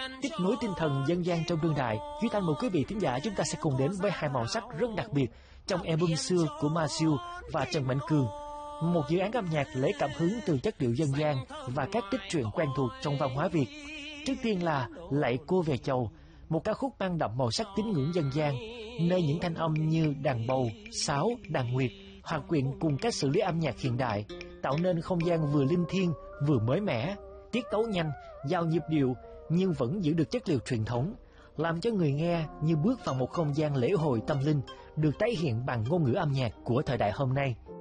tiếp nối tinh thần dân gian trong đương đại. Duy Thanh mời quý vị thính giả chúng ta sẽ cùng đến với hai màu sắc rất đặc biệt trong album xưa của Ma Siêu và Trần Mạnh Cường. Một dự án âm nhạc lấy cảm hứng từ chất điệu dân gian và các tích truyện quen thuộc trong văn hóa Việt. Trước tiên là Lạy Cô Về Chầu, một ca khúc mang đậm màu sắc tín ngưỡng dân gian, nơi những thanh âm như đàn bầu, sáo, đàn nguyệt hòa quyện cùng các xử lý âm nhạc hiện đại, tạo nên không gian vừa linh thiêng vừa mới mẻ, tiết tấu nhanh, giao nhịp điệu nhưng vẫn giữ được chất liệu truyền thống, làm cho người nghe như bước vào một không gian lễ hội tâm linh được tái hiện bằng ngôn ngữ âm nhạc của thời đại hôm nay.